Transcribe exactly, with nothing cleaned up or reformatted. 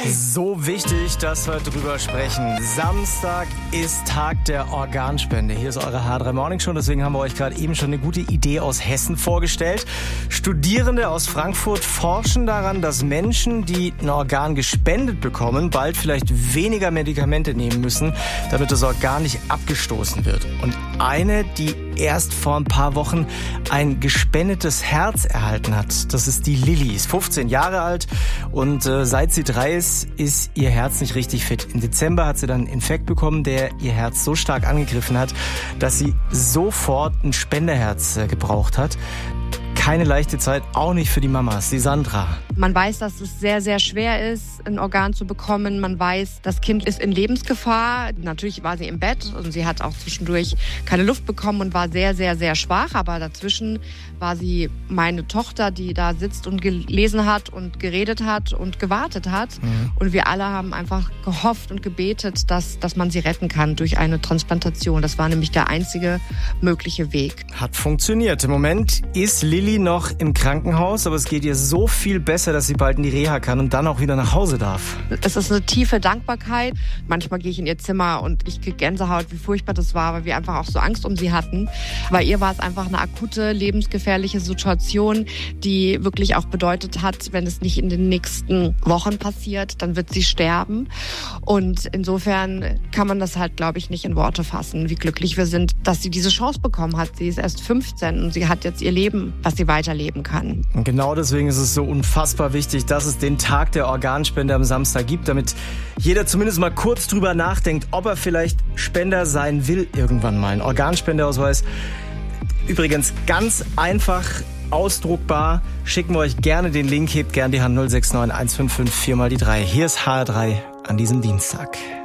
So wichtig, dass wir drüber sprechen. Samstag ist Tag der Organspende. Hier ist eure H drei Morning Show. Deswegen haben wir euch gerade eben schon eine gute Idee aus Hessen vorgestellt. Studierende aus Frankfurt forschen daran, dass Menschen, die ein Organ gespendet bekommen, bald vielleicht weniger Medikamente nehmen müssen, damit das Organ nicht abgestoßen wird. Und eine, die erst vor ein paar Wochen ein gespendetes Herz erhalten hat, das ist die Lilly. Ist fünfzehn Jahre alt und äh, seit sie drei ist, ist ihr Herz nicht richtig fit. Im Dezember hat sie dann einen Infekt bekommen, der ihr Herz so stark angegriffen hat, dass sie sofort ein Spenderherz äh, gebraucht hat. Keine leichte Zeit, auch nicht für die Mamas. Die Sandra. Man weiß, dass es sehr, sehr schwer ist, ein Organ zu bekommen. Man weiß, das Kind ist in Lebensgefahr. Natürlich war sie im Bett und sie hat auch zwischendurch keine Luft bekommen und war sehr, sehr, sehr schwach. Aber dazwischen war sie meine Tochter, die da sitzt und gelesen hat und geredet hat und gewartet hat. Mhm. Und wir alle haben einfach gehofft und gebetet, dass, dass man sie retten kann durch eine Transplantation. Das war nämlich der einzige mögliche Weg. Hat funktioniert. Im Moment ist Lilly noch im Krankenhaus, aber es geht ihr so viel besser, dass sie bald in die Reha kann und dann auch wieder nach Hause darf. Es ist eine tiefe Dankbarkeit. Manchmal gehe ich in ihr Zimmer und ich kriege Gänsehaut, wie furchtbar das war, weil wir einfach auch so Angst um sie hatten. Bei ihr war es einfach eine akute, lebensgefährliche Situation, die wirklich auch bedeutet hat, wenn es nicht in den nächsten Wochen passiert, dann wird sie sterben. Und insofern kann man das halt, glaube ich, nicht in Worte fassen, wie glücklich wir sind, dass sie diese Chance bekommen hat. Sie ist erst fünfzehn und sie hat jetzt ihr Leben, was sie weiterleben kann. Und genau deswegen ist es so unfassbar wichtig, dass es den Tag der Organspende am Samstag gibt, damit jeder zumindest mal kurz drüber nachdenkt, ob er vielleicht Spender sein will irgendwann mal. Ein Organspendeausweis, übrigens ganz einfach ausdruckbar. Schicken wir euch gerne den Link, hebt gerne die Hand null sechs neun eins fünf fünf vier mal die drei. Hier ist H R drei an diesem Dienstag.